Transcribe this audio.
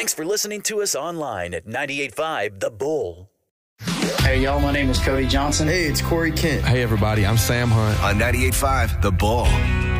Thanks for listening to us online at 98.5 The Bull. Hey, y'all, my name is Cody Johnson. Hey, it's Corey Kent. Hey, everybody, I'm Sam Hunt. On 98.5 The Bull.